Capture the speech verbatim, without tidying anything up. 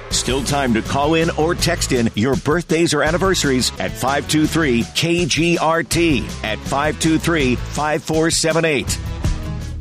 Still time to call in or text in your birthdays or anniversaries at five two three K G R T at five two three, five four seven eight.